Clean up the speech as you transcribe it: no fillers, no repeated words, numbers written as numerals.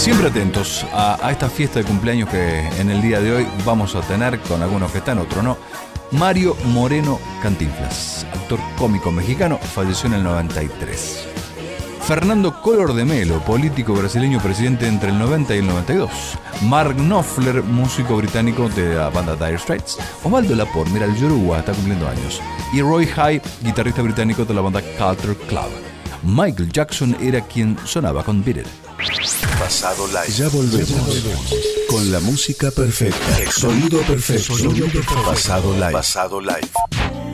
Siempre atentos a esta fiesta de cumpleaños que en el día de hoy vamos a tener, con algunos que están, otros no. Mario Moreno Cantinflas, actor cómico mexicano, falleció en el 93. Fernando Collor de Mello, político brasileño, presidente entre el 90 y el 92. Mark Knopfler, músico británico de la banda Dire Straits. Osvaldo Laport, mira, el Yoruba está cumpliendo años. Y Roy Hay, guitarrista británico de la banda Culture Club. Michael Jackson era quien sonaba con Beat It. Pasado Live. Ya volvemos. Con la música perfecta. Sonido perfecto. Pasado Live.